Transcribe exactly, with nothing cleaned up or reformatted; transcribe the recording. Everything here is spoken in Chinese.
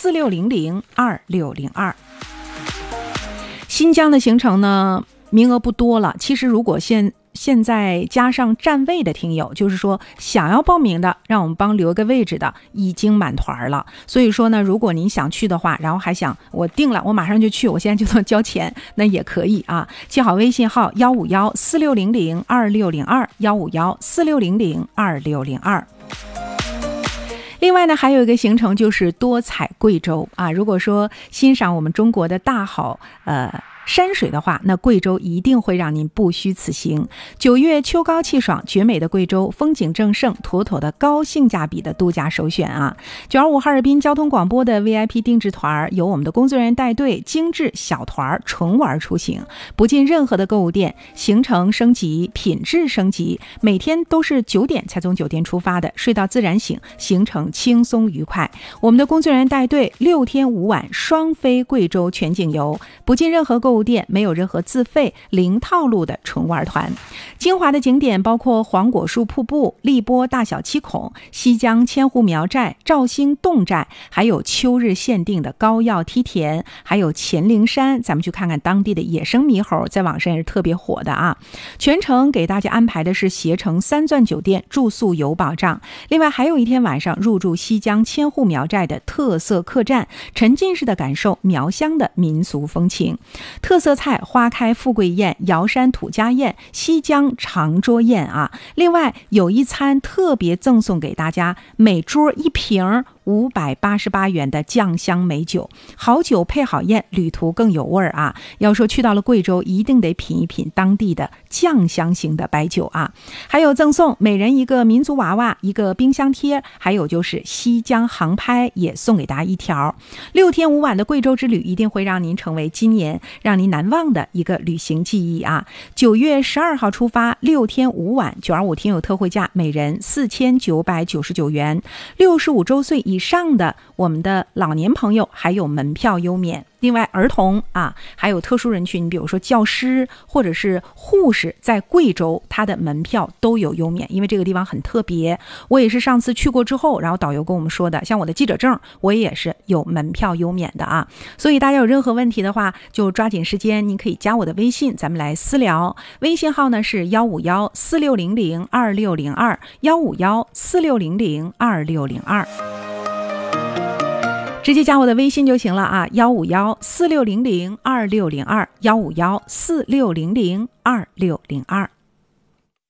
四六零零二六零二。新疆的行程呢，名额不多了。其实如果现现在加上占位的听友，就是说想要报名的，让我们帮留个位置的，已经满团了。所以说呢，如果您想去的话，然后还想我定了，我马上就去，我现在就能交钱，那也可以啊。记好微信号幺五幺四六零零二六零二幺五幺四六零零二六零二。另外呢，还有一个行程就是多采贵州啊。如果说欣赏我们中国的大好呃山水的话，那贵州一定会让您不虚此行。九月秋高气爽，绝美的贵州，风景正盛，妥妥的高性价比的度假首选啊！九二五哈尔滨交通广播的 V I P 定制团，由我们的工作人员带队，精致小团纯玩出行，不进任何的购物店，行程升级，品质升级，每天都是九点才从酒店出发的，睡到自然醒，行程轻松愉快。我们的工作人员带队，六天五晚双飞贵州全景游，不进任何购物店，没有任何自费，零套路的纯玩团。精华的景点包括黄果树瀑布、荔波大小七孔、西江千户苗寨、肇兴侗寨，还有秋日限定的膏药梯田，还有乾陵山。咱们去看看当地的野生猕猴，在网上也是特别火的啊。全程给大家安排的是携程三钻酒店，住宿有保障。另外还有一天晚上入住西江千户苗寨的特色客栈，沉浸式的感受苗乡的民俗风情。特色菜花开富贵宴、瑶山土家宴、西江长桌宴啊。另外有一餐特别赠送给大家，每桌一瓶五百八十八元的酱香美酒，好酒配好宴，旅途更有味儿啊！要说去到了贵州，一定得品一品当地的酱香型的白酒啊！还有赠送每人一个民族娃娃，一个冰箱贴，还有就是西江航拍也送给大家一条。六天五晚的贵州之旅，一定会让您成为今年让您难忘的一个旅行记忆啊！九月十二号出发，六天五晚，九二五听友特惠价每人四千九百九十九元，六十五周岁以上的我们的老年朋友还有门票优免。另外儿童啊，还有特殊人群，比如说教师或者是护士，在贵州他的门票都有优免，因为这个地方很特别。我也是上次去过之后，然后导游跟我们说的，像我的记者证我也是有门票优免的啊。所以大家有任何问题的话，就抓紧时间，您可以加我的微信，咱们来私聊。微信号呢是幺五幺四六零零二六零二幺五幺四六零零二六零二。直接加我的微信就行了啊，幺五幺四六零零二六零二幺五幺四六零零二六零二。